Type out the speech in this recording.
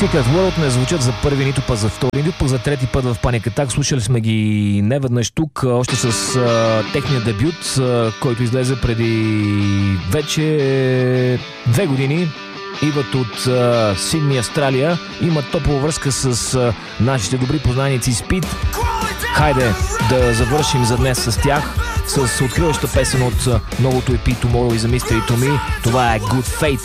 Secret World не звучат за първи, нито пък за втори, нито пък за трети път в Panic Attack. Слушали сме ги неведнъж тук, още с техния дебют, който излезе преди вече 2 години. Идват от Сидни, Австралия. Имат топла връзка с нашите добри познайници Speed. Хайде да завършим за днес с тях, с откриваща песен от новото EP Tomorrow и за Mystery to Me. Това е Good Fate.